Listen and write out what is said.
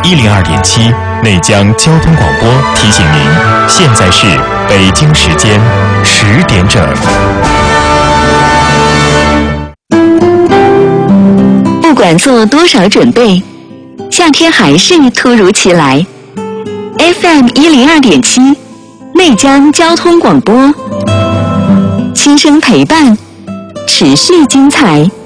102.7内江交通广播提醒您，现在是北京时间10点整。 不管做多少准备，夏天还是突如其来。FM 102.7内江交通广播，轻声陪伴，持续精彩。